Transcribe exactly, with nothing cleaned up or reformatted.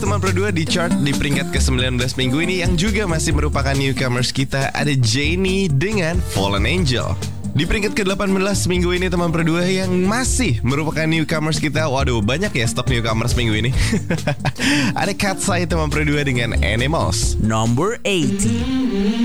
Teman berdua di chart di peringkat ke sembilan belas minggu ini yang juga masih merupakan newcomers kita, ada Jennie dengan Fallen Angel. Di peringkat ke delapan belas minggu ini teman berdua yang masih merupakan newcomers kita. Waduh, banyak ya stok newcomers minggu ini. Ada Katseye teman berdua dengan Animals. Number eighty.